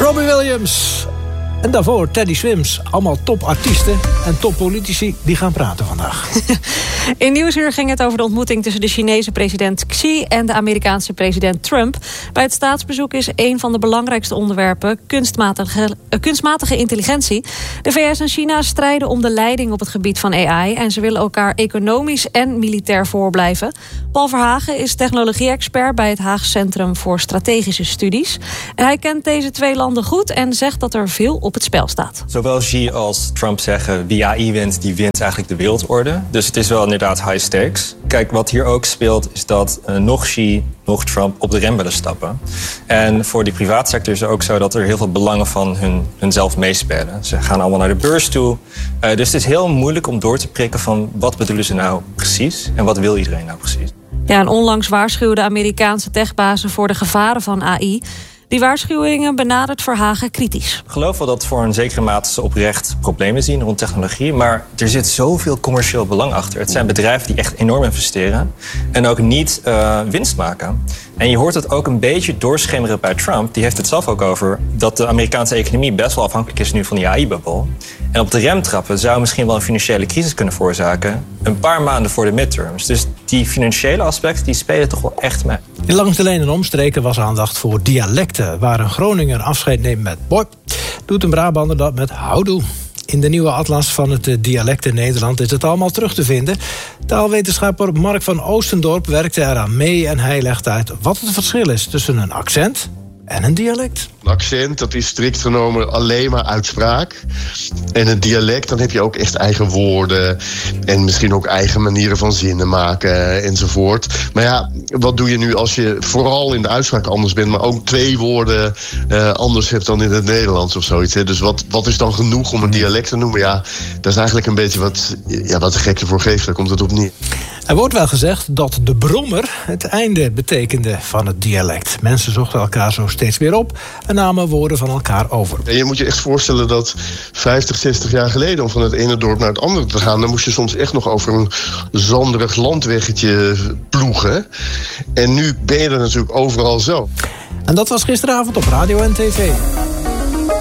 Robbie Williams. En daarvoor Teddy Swims. Allemaal topartiesten en toppolitici die gaan praten vandaag. In Nieuwsuur ging het over de ontmoeting tussen de Chinese president Xi en de Amerikaanse president Trump. Bij het staatsbezoek is een van de belangrijkste onderwerpen kunstmatige intelligentie. De VS en China strijden om de leiding op het gebied van AI en ze willen elkaar economisch en militair voorblijven. Paul Verhagen is technologie-expert bij het Haag Centrum voor Strategische Studies. En hij kent deze twee landen goed en zegt dat er veel op het spel staat. Zowel Xi als Trump zeggen wie AI wint, die wint eigenlijk de wereldorde. Dus het is wel inderdaad high stakes. Kijk, wat hier ook speelt is dat nog Xi, nog Trump op de rem willen stappen. En voor die privaatsector is het ook zo dat er heel veel belangen van hunzelf meespelen. Ze gaan allemaal naar de beurs toe. Dus het is heel moeilijk om door te prikken van wat bedoelen ze nou precies en wat wil iedereen nou precies. Ja, en onlangs waarschuwden Amerikaanse techbazen voor de gevaren van AI. Die waarschuwingen benadert Verhagen kritisch. Ik geloof wel dat voor een zekere mate ze oprecht problemen zien rond technologie. Maar er zit zoveel commercieel belang achter. Het zijn bedrijven die echt enorm investeren. En ook niet winst maken. En je hoort het ook een beetje doorschemeren bij Trump. Die heeft het zelf ook over dat de Amerikaanse economie best wel afhankelijk is nu van die AI-bubbel. En op de rem trappen zou misschien wel een financiële crisis kunnen veroorzaken. Een paar maanden voor de midterms. Dus die financiële aspecten die spelen toch wel echt mee. Langs de lijn en omstreken was aandacht voor dialecten. Waar een Groninger afscheid neemt met boy, doet een Brabander dat met houdoe. In de nieuwe atlas van het dialect in Nederland is het allemaal terug te vinden. Taalwetenschapper Mark van Oostendorp werkte eraan mee en hij legt uit wat het verschil is tussen een accent en een dialect. Een accent, dat is strikt genomen alleen maar uitspraak. En een dialect, dan heb je ook echt eigen woorden. En misschien ook eigen manieren van zinnen maken enzovoort. Maar ja, wat doe je nu als je vooral in de uitspraak anders bent, maar ook twee woorden anders hebt dan in het Nederlands of zoiets. Hè? Dus wat is dan genoeg om een dialect te noemen? Ja, dat is eigenlijk een beetje wat de gek ervoor geeft. Daar komt het op neer. Er wordt wel gezegd dat de brommer het einde betekende van het dialect. Mensen zochten elkaar zo steeds weer op en namen woorden van elkaar over. En je moet je echt voorstellen dat 50, 60 jaar geleden om van het ene dorp naar het andere te gaan, dan moest je soms echt nog over een zanderig landweggetje ploegen. En nu ben je er natuurlijk overal zo. En dat was gisteravond op radio en tv.